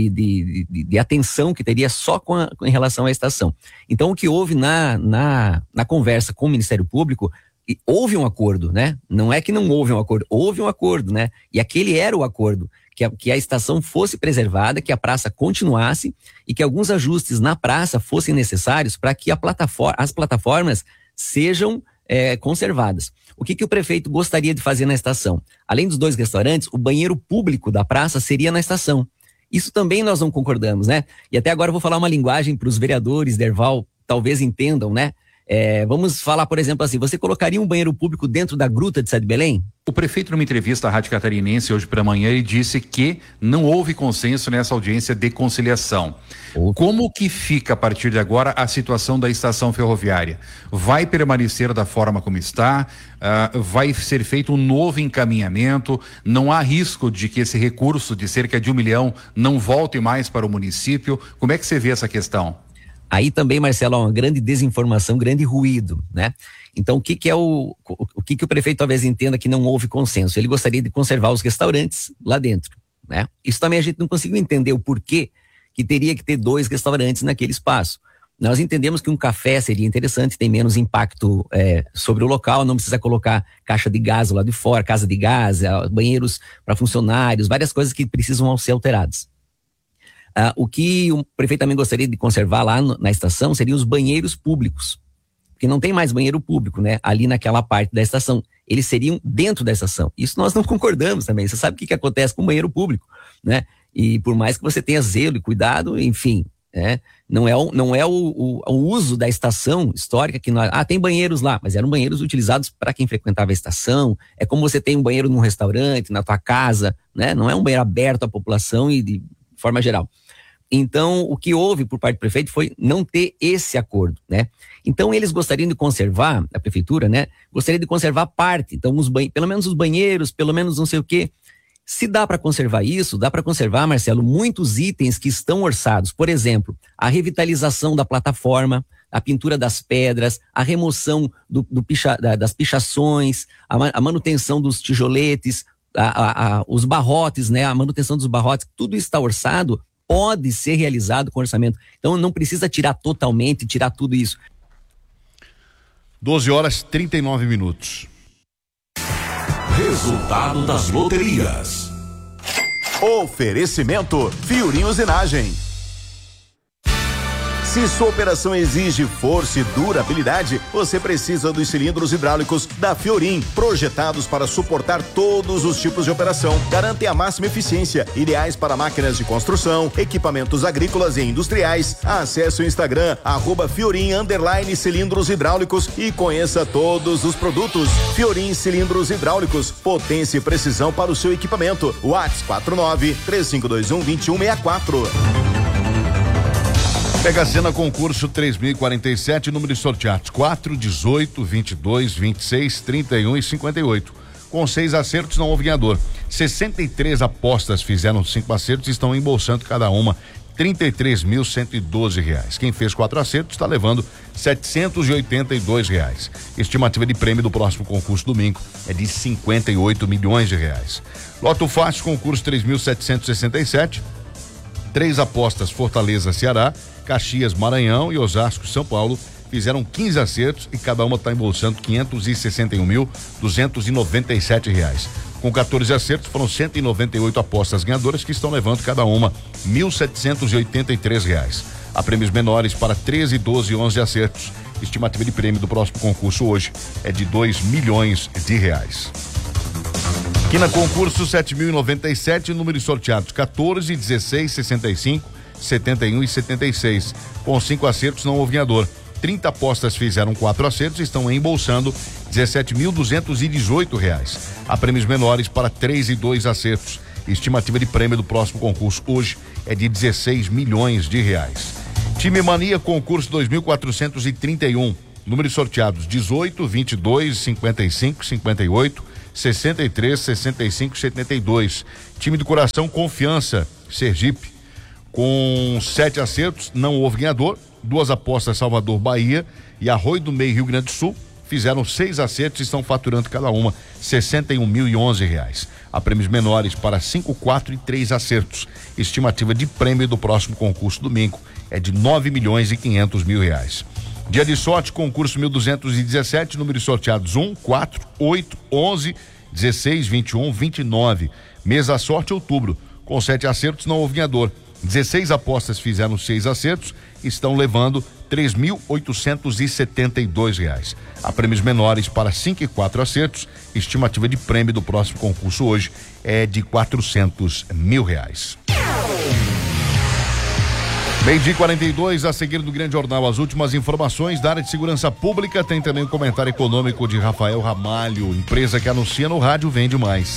De atenção que teria só em relação à estação. Então, o que houve na conversa com o Ministério Público, houve um acordo, né? Não é que não houve um acordo, houve um acordo, né? E aquele era o acordo, que a estação fosse preservada, que a praça continuasse e que alguns ajustes na praça fossem necessários para que as plataformas sejam conservadas. O que o prefeito gostaria de fazer na estação? Além dos 2 restaurantes, o banheiro público da praça seria na estação. Isso também nós não concordamos, né? E até agora eu vou falar uma linguagem para os vereadores, Derval, talvez entendam, né? Vamos falar, por exemplo, assim, você colocaria um banheiro público dentro da Gruta de Sá de Belém? O prefeito, numa entrevista à Rádio Catarinense hoje pela manhã, ele disse que não houve consenso nessa audiência de conciliação. Como que fica a partir de agora a situação da estação ferroviária? Vai permanecer da forma como está? Vai ser feito um novo encaminhamento? Não há risco de que esse recurso de cerca de 1 milhão não volte mais para o município? Como é que você vê essa questão? Aí também, Marcelo, uma grande desinformação, grande ruído, né? Então, o que o prefeito talvez entenda que não houve consenso? Ele gostaria de conservar os restaurantes lá dentro, né? Isso também a gente não conseguiu entender o porquê que teria que ter 2 restaurantes naquele espaço. Nós entendemos que um café seria interessante, tem menos impacto sobre o local, não precisa colocar caixa de gás lá de fora, casa de gás, banheiros para funcionários, várias coisas que precisam ser alteradas. O que o prefeito também gostaria de conservar lá na estação seriam os banheiros públicos, porque não tem mais banheiro público, né? Ali naquela parte da estação, eles seriam dentro da estação. Isso nós não concordamos também. Você sabe o que acontece com o banheiro público, né? E por mais que você tenha zelo e cuidado, enfim, não é o uso da estação histórica que nós... tem banheiros lá, mas eram banheiros utilizados para quem frequentava a estação. É como você tem um banheiro num restaurante, na tua casa, né? Não é um banheiro aberto à população e de forma geral. Então, o que houve por parte do prefeito foi não ter esse acordo, né? Então, eles gostariam de conservar, a prefeitura, né? Gostaria de conservar parte, então, pelo menos os banheiros, pelo menos não sei o quê. Se dá para conservar isso, dá para conservar, Marcelo, muitos itens que estão orçados. Por exemplo, a revitalização da plataforma, a pintura das pedras, a remoção das pichações, a manutenção dos tijoletes, os barrotes, né? A manutenção dos barrotes, tudo está orçado, pode ser realizado com orçamento. Então não precisa tirar totalmente, tirar tudo isso. 12h39. Resultado das loterias. Oferecimento Fiorim Usinagem. Se sua operação exige força e durabilidade, você precisa dos cilindros hidráulicos da Fiorim, projetados para suportar todos os tipos de operação. Garantem a máxima eficiência, ideais para máquinas de construção, equipamentos agrícolas e industriais. Acesse o Instagram @Fiorim_cilindros hidráulicos e conheça todos os produtos. Fiorim Cilindros Hidráulicos, potência e precisão para o seu equipamento. WhatsApp 49-3521-2164. Mega Sena concurso 3047, números sorteados 4, 18, 22, 26, 31 e 58. Com 6 acertos não houve ganhador. 63 apostas fizeram 5 acertos e estão embolsando cada uma R$33.112. Quem fez 4 acertos está levando R$782. Estimativa de prêmio do próximo concurso domingo é de R$58 milhões. Loto Fácil, concurso 3.767. 3 apostas: Fortaleza, Ceará, Caxias, Maranhão e Osasco, São Paulo, fizeram 15 acertos e cada uma está embolsando R$561.297. Com 14 acertos, foram 198 apostas ganhadoras que estão levando cada uma R$1.783. Há prêmios menores para 13, 12 e 11 acertos. Estimativa de prêmio do próximo concurso hoje é de R$2 milhões. Aqui na concurso 7.097, números sorteados 14, 16, 65, 71 e 76. Com 5 acertos não houve ganhador. 30 apostas fizeram 4 acertos e estão embolsando R$17.218. Há prêmios menores para 3 e 2 acertos. Estimativa de prêmio do próximo concurso hoje é de R$16 milhões. Time Mania, concurso 2.431. Números sorteados 18, 22, 55, 58, 63, 65, 72. Time do Coração Confiança, Sergipe, com 7 acertos, não houve ganhador. 2 apostas Salvador, Bahia e Arroio do Meio, Rio Grande do Sul, fizeram 6 acertos e estão faturando cada uma R$61.011. Há prêmios menores para 5, 4 e 3 acertos. Estimativa de prêmio do próximo concurso domingo é de R$9.500.000. Dia de sorte, concurso 1217, números sorteados 1, 4, 8, 11, 16, 21, 29. Mês da sorte, outubro. Com 7 acertos, não houve ganhador. 16 apostas fizeram 6 acertos, estão levando R$3.872. Há prêmios menores para 5 e 4 acertos. Estimativa de prêmio do próximo concurso hoje é de R$400.000. Meio-dia 42, a seguir do Grande Jornal, as últimas informações da área de segurança pública. Tem também o comentário econômico de Rafael Ramalho. Empresa que anuncia no rádio vende mais.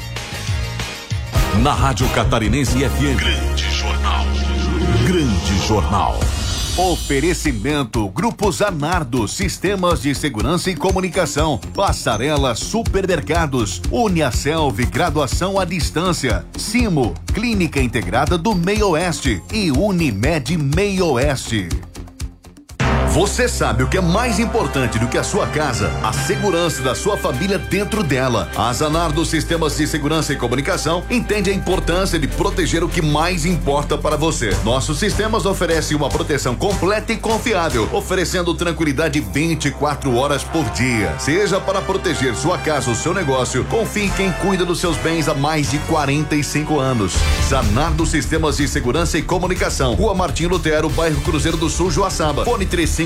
Na Rádio Catarinense FM. Grande Jornal. Grande Jornal. Oferecimento Grupo Zanardo, Sistemas de Segurança e Comunicação, Passarela Supermercados, Uniaselv, Graduação à Distância, Simo, Clínica Integrada do Meio Oeste e Unimed Meio Oeste. Você sabe o que é mais importante do que a sua casa? A segurança da sua família dentro dela. A Zanardo Sistemas de Segurança e Comunicação entende a importância de proteger o que mais importa para você. Nossos sistemas oferecem uma proteção completa e confiável, oferecendo tranquilidade 24 horas por dia. Seja para proteger sua casa ou seu negócio, confie em quem cuida dos seus bens há mais de 45 anos. Zanardo Sistemas de Segurança e Comunicação, Rua Martim Lutero, bairro Cruzeiro do Sul, Joaçaba. Fone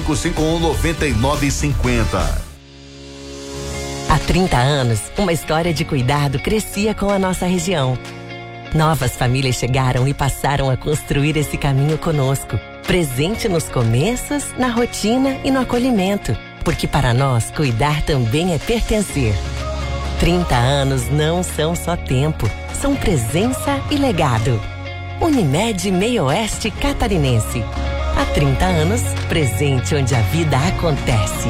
3551-9950. Há 30 anos, uma história de cuidado crescia com a nossa região. Novas famílias chegaram e passaram a construir esse caminho conosco, presente nos começos, na rotina e no acolhimento, porque para nós cuidar também é pertencer. 30 anos não são só tempo, são presença e legado. Unimed Meio Oeste Catarinense. Há 30 anos, presente onde a vida acontece.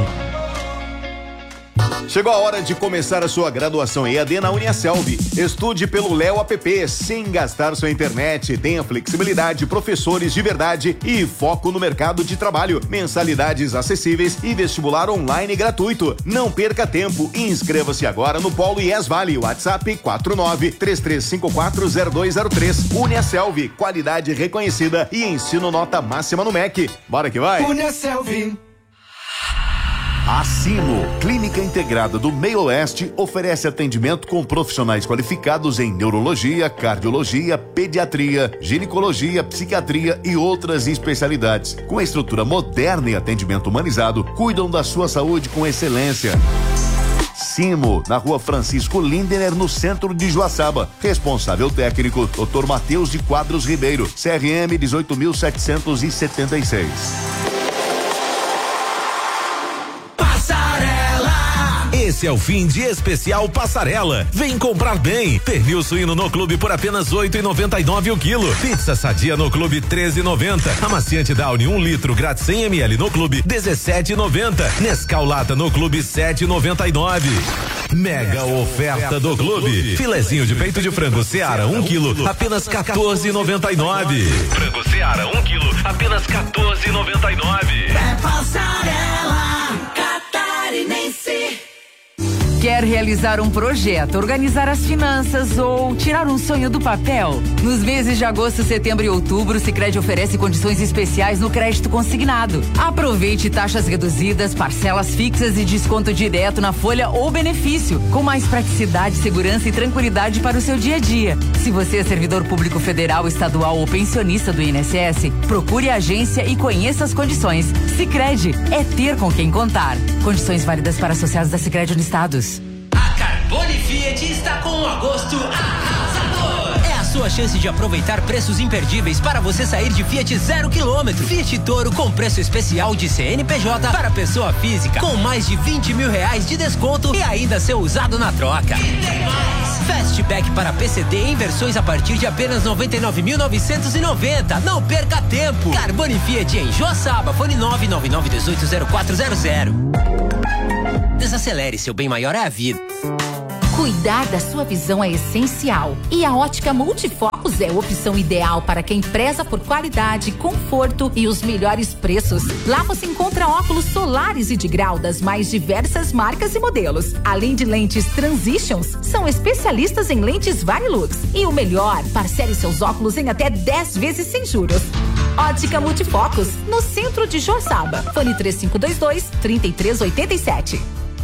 Chegou a hora de começar a sua graduação EAD na Uniaselv. Estude pelo Léo App sem gastar sua internet. Tenha flexibilidade, professores de verdade e foco no mercado de trabalho. Mensalidades acessíveis e vestibular online gratuito. Não perca tempo e inscreva-se agora no Polo IES Vale. WhatsApp 49-33540203. Uniaselv, qualidade reconhecida e ensino nota máxima no MEC. Bora que vai! Uniaselv. A Simo, Clínica Integrada do Meio Oeste, oferece atendimento com profissionais qualificados em neurologia, cardiologia, pediatria, ginecologia, psiquiatria e outras especialidades. Com estrutura moderna e atendimento humanizado, cuidam da sua saúde com excelência. Simo, na Rua Francisco Lindener, no centro de Joaçaba. Responsável técnico, Dr. Matheus de Quadros Ribeiro, CRM 18.776. Esse é o fim de especial Passarela. Vem comprar bem. Pernil suíno no clube por apenas R$8,99 o quilo. Pizza sadia no clube R$13,90. Amaciante Downy 1 litro grátis 100 ml no clube R$17,90. Nescau Lata no clube R$7,99. Mega oferta do clube. Filezinho de peito de frango Seara 1 quilo, apenas R$14,99. Frango Seara 1 quilo, apenas R$14,99. É Passarela Catarinense. Quer realizar um projeto, organizar as finanças ou tirar um sonho do papel? Nos meses de agosto, setembro e outubro, o Sicredi oferece condições especiais no crédito consignado. Aproveite taxas reduzidas, parcelas fixas e desconto direto na folha ou benefício, com mais praticidade, segurança e tranquilidade para o seu dia a dia. Se você é servidor público federal, estadual ou pensionista do INSS, procure a agência e conheça as condições. Sicredi é ter com quem contar. Condições válidas para associados da Sicredi Unistados. A Carbone Fiat está com um agosto arrasador. É a sua chance de aproveitar preços imperdíveis para você sair de Fiat 0 km. Fiat Toro com preço especial de CNPJ para pessoa física, com mais de R$20 mil de desconto e ainda seu usado na troca. E tem mais! Fastback para PCD em versões a partir de apenas 99.990. Não perca tempo. Carbone Fiat em Joaçaba, fone 999180400. Desacelere, seu bem maior é a vida. Cuidar da sua visão é essencial e a Ótica Multifocos é a opção ideal para quem preza por qualidade, conforto e os melhores preços. Lá você encontra óculos solares e de grau das mais diversas marcas e modelos. Além de lentes Transitions, são especialistas em lentes Varilux. E o melhor, parcele seus óculos em até 10 vezes sem juros. Ótica Multifocos, no centro de Joaçaba. Fone 3522-3387.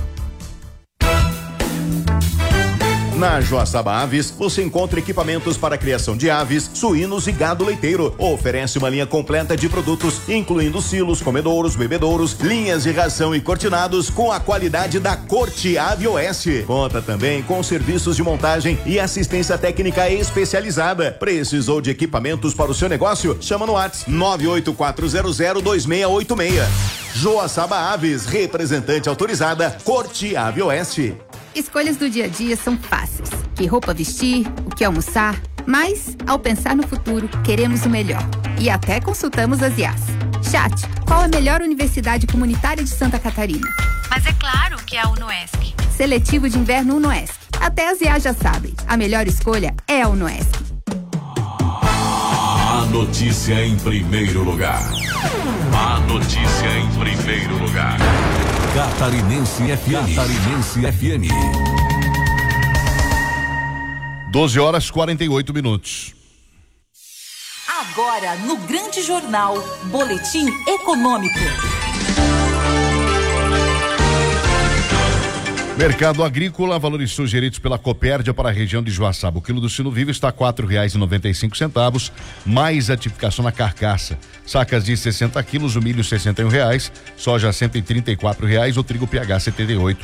Na Joaçaba Aves, você encontra equipamentos para a criação de aves, suínos e gado leiteiro. Oferece uma linha completa de produtos, incluindo silos, comedouros, bebedouros, linhas de ração e cortinados com a qualidade da Corte Ave Oeste. Conta também com serviços de montagem e assistência técnica especializada. Precisou de equipamentos para o seu negócio? Chama no WhatsApp 984002686. Joaçaba Aves, representante autorizada, Corte Ave Oeste. Escolhas do dia a dia são fáceis. Que roupa vestir, o que almoçar, mas, ao pensar no futuro, queremos o melhor. E até consultamos as IAs. Chat, qual a melhor universidade comunitária de Santa Catarina? Mas é claro que é a UNOESC. Seletivo de inverno UNOESC. Até as IAs já sabem. A melhor escolha é a UNOESC. A notícia em primeiro lugar. A notícia em primeiro lugar. Catarinense FM. Catarinense FM. 12h48. Agora, no Grande Jornal, Boletim Econômico. Mercado agrícola, valores sugeridos pela Copérdia para a região de Joaçaba. O quilo do sino vivo está a R$4,95, mais a tipificação na carcaça. Sacas de 60 quilos, o milho R$61, soja R$134, o trigo PH 78,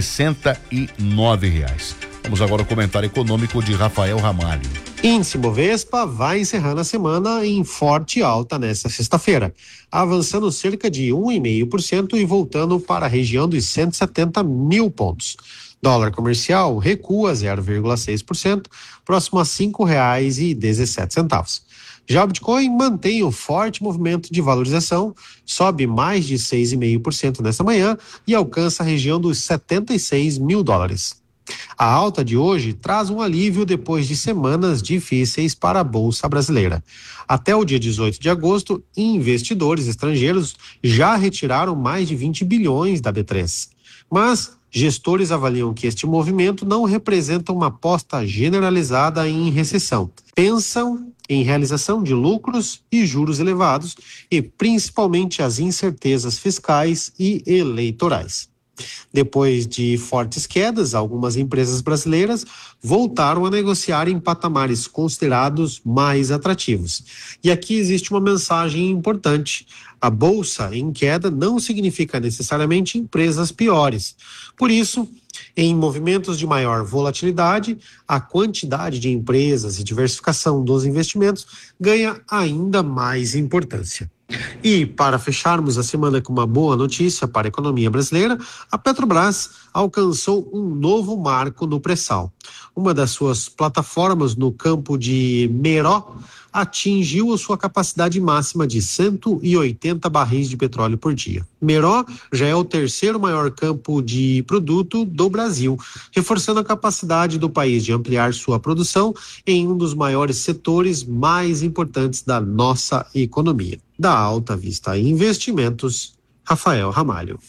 R$69. Vamos agora ao comentário econômico de Rafael Ramalho. Índice Bovespa vai encerrando a semana em forte alta nesta sexta-feira, avançando cerca de 1,5% e voltando para a região dos 170 mil pontos. Dólar comercial recua 0,6%, próximo a R$5,17. Já o Bitcoin mantém um forte movimento de valorização, sobe mais de 6,5% nesta manhã e alcança a região dos 76 mil dólares. A alta de hoje traz um alívio depois de semanas difíceis para a Bolsa Brasileira. Até o dia 18 de agosto, investidores estrangeiros já retiraram mais de 20 bilhões da B3. Mas gestores avaliam que este movimento não representa uma aposta generalizada em recessão. Pensam em realização de lucros e juros elevados e principalmente as incertezas fiscais e eleitorais. Depois de fortes quedas, algumas empresas brasileiras voltaram a negociar em patamares considerados mais atrativos. E aqui existe uma mensagem importante. A bolsa em queda não significa necessariamente empresas piores. Por isso, em movimentos de maior volatilidade, a quantidade de empresas e diversificação dos investimentos ganha ainda mais importância. E para fecharmos a semana com uma boa notícia para a economia brasileira, a Petrobras alcançou um novo marco no pré-sal. Uma das suas plataformas no campo de Meró atingiu a sua capacidade máxima de 180 barris de petróleo por dia. Meró já é o terceiro maior campo de produto do Brasil, reforçando a capacidade do país de ampliar sua produção em um dos maiores setores mais importantes da nossa economia. Da Alta Vista Investimentos, Rafael Ramalho.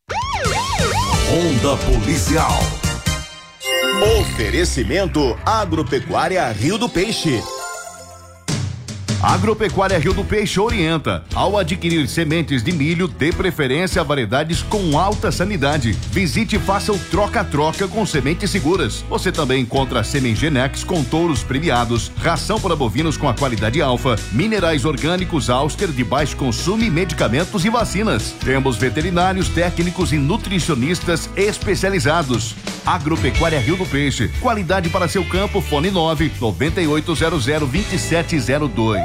Onda Policial. Oferecimento Agropecuária Rio do Peixe. Agropecuária Rio do Peixe orienta. Ao adquirir sementes de milho, dê preferência a variedades com alta sanidade. Visite e faça o troca-troca com sementes seguras. Você também encontra Semengenex com touros premiados, ração para bovinos com a qualidade alfa, minerais orgânicos Auster de baixo consumo e medicamentos e vacinas. Temos veterinários, técnicos e nutricionistas especializados. Agropecuária Rio do Peixe. Qualidade para seu campo. Fone 998002702.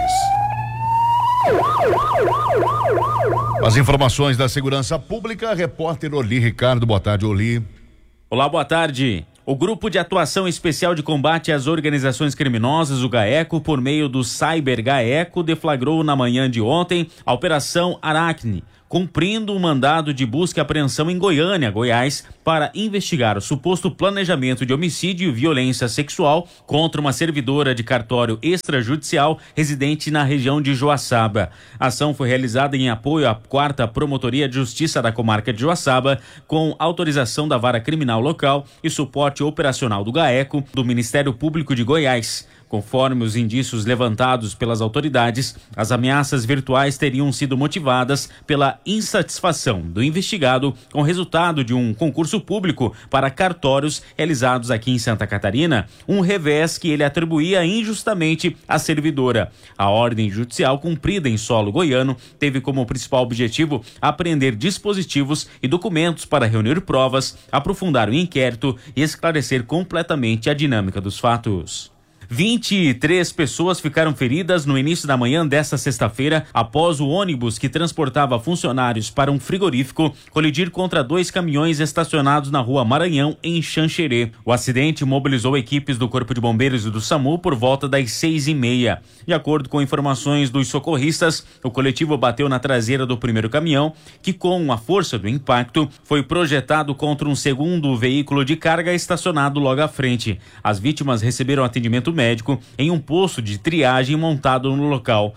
As informações da segurança pública, repórter Oli Ricardo. Boa tarde, Oli. Olá, boa tarde. O Grupo de Atuação Especial de Combate às Organizações Criminosas, o GAECO, por meio do Cyber GAECO, deflagrou na manhã de ontem a Operação Aracne, cumprindo um mandado de busca e apreensão em Goiânia, Goiás, para investigar o suposto planejamento de homicídio e violência sexual contra uma servidora de cartório extrajudicial residente na região de Joaçaba. A ação foi realizada em apoio à 4ª Promotoria de Justiça da Comarca de Joaçaba, com autorização da Vara Criminal Local e suporte operacional do GAECO, do Ministério Público de Goiás. Conforme os indícios levantados pelas autoridades, as ameaças virtuais teriam sido motivadas pela insatisfação do investigado com o resultado de um concurso público para cartórios realizados aqui em Santa Catarina, um revés que ele atribuía injustamente à servidora. A ordem judicial cumprida em solo goiano teve como principal objetivo apreender dispositivos e documentos para reunir provas, aprofundar o inquérito e esclarecer completamente a dinâmica dos fatos. 23 pessoas ficaram feridas no início da manhã desta sexta-feira após o ônibus que transportava funcionários para um frigorífico colidir contra 2 caminhões estacionados na rua Maranhão, em Xanxerê. O acidente mobilizou equipes do Corpo de Bombeiros e do SAMU por volta das 6h30. De acordo com informações dos socorristas, o coletivo bateu na traseira do primeiro caminhão, que com a força do impacto foi projetado contra um segundo veículo de carga estacionado logo à frente. As vítimas receberam atendimento médico em um posto de triagem montado no local.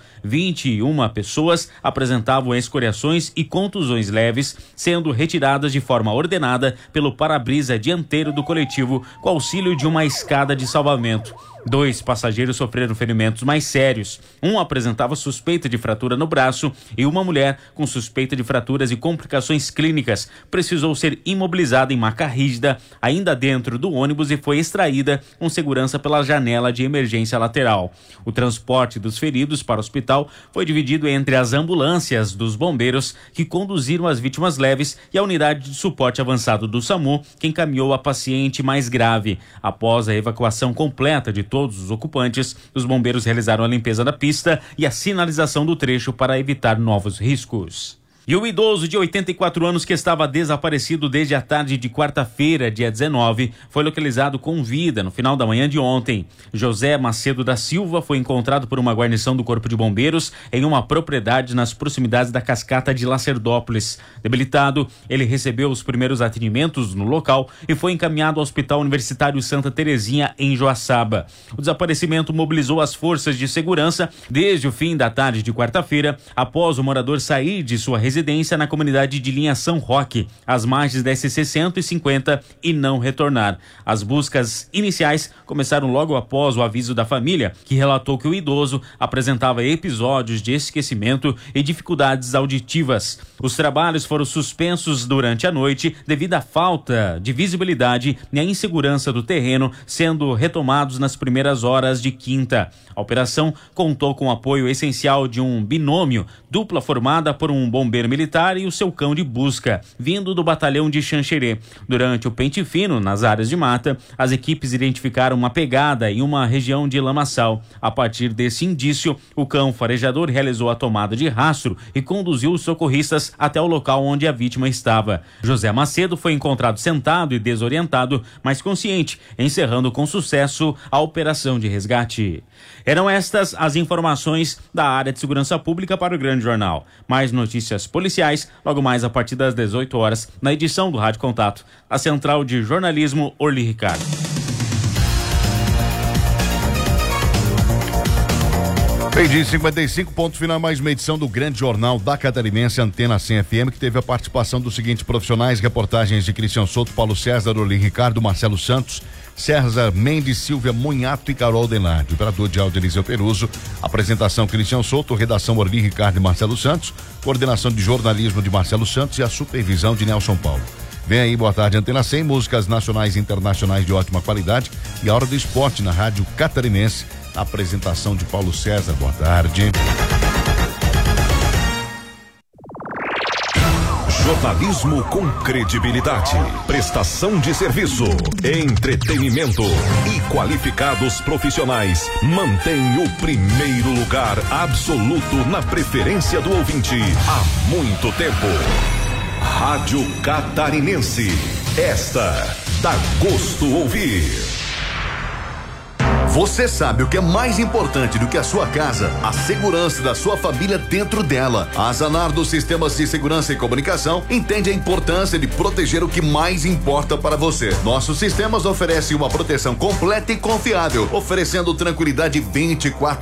21 pessoas apresentavam escoriações e contusões leves, sendo retiradas de forma ordenada pelo para-brisa dianteiro do coletivo com auxílio de uma escada de salvamento. 2 passageiros sofreram ferimentos mais sérios. Um apresentava suspeita de fratura no braço e uma mulher com suspeita de fraturas e complicações clínicas precisou ser imobilizada em maca rígida ainda dentro do ônibus e foi extraída com segurança pela janela de emergência lateral. O transporte dos feridos para o hospital foi dividido entre as ambulâncias dos bombeiros que conduziram as vítimas leves e a unidade de suporte avançado do SAMU que encaminhou a paciente mais grave. Após a evacuação completa de todos os ocupantes, os bombeiros realizaram a limpeza da pista e a sinalização do trecho para evitar novos riscos. E o idoso de 84 anos que estava desaparecido desde a tarde de quarta-feira, dia 19, foi localizado com vida no final da manhã de ontem. José Macedo da Silva foi encontrado por uma guarnição do Corpo de Bombeiros em uma propriedade nas proximidades da cascata de Lacerdópolis. Debilitado, ele recebeu os primeiros atendimentos no local e foi encaminhado ao Hospital Universitário Santa Terezinha, em Joaçaba. O desaparecimento mobilizou as forças de segurança desde o fim da tarde de quarta-feira, após o morador sair de sua residência na comunidade de Linha São Roque, às margens da SC 150, e não retornar. As buscas iniciais começaram logo após o aviso da família, que relatou que o idoso apresentava episódios de esquecimento e dificuldades auditivas. Os trabalhos foram suspensos durante a noite devido à falta de visibilidade e à insegurança do terreno, sendo retomados nas primeiras horas de quinta. A operação contou com o apoio essencial de um binômio, dupla formada por um bombeiro militar e o seu cão de busca, vindo do batalhão de Xanxerê. Durante o pente fino nas áreas de mata, as equipes identificaram uma pegada em uma região de lamaçal. A partir desse indício, o cão farejador realizou a tomada de rastro e conduziu os socorristas até o local onde a vítima estava. José Macedo foi encontrado sentado e desorientado, mas consciente, encerrando com sucesso a operação de resgate. Eram estas as informações da área de segurança pública para o Grande Jornal. Mais notícias policiais, logo mais a partir das 18 horas, na edição do Rádio Contato, a Central de Jornalismo Orli Ricardo. Meio-dia 55, ponto final, mais uma edição do Grande Jornal da Catarinense, Antena 100 FM, que teve a participação dos seguintes profissionais: reportagens de Cristian Souto, Paulo César, Orli Ricardo, Marcelo Santos, César Mendes, Silvia Munhato e Carol Denardi. Operador de áudio Eliseu Peruso. Apresentação Cristian Souto, redação Orli Ricardo e Marcelo Santos, coordenação de jornalismo de Marcelo Santos e a supervisão de Nelson Paulo. Vem aí, boa tarde, Antena 100, músicas nacionais e internacionais de ótima qualidade e a hora do esporte na Rádio Catarinense. Apresentação de Paulo César, boa tarde. Jornalismo com credibilidade, prestação de serviço, entretenimento e qualificados profissionais mantém o primeiro lugar absoluto na preferência do ouvinte há muito tempo. Rádio Catarinense, esta dá gosto ouvir. Você sabe o que é mais importante do que a sua casa? A segurança da sua família dentro dela. A Zanardo Sistemas de Segurança e Comunicação entende a importância de proteger o que mais importa para você. Nossos sistemas oferecem uma proteção completa e confiável, oferecendo tranquilidade 24